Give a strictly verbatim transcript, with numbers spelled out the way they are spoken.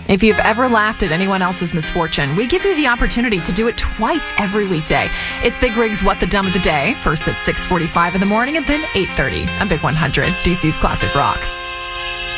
If you've ever laughed at anyone else's misfortune, we give you the opportunity to do it twice every weekday. It's Big Rig's What the Dumb of the Day, first at six forty-five in the morning and then eight thirty on Big one hundred, D C's Classic Rock.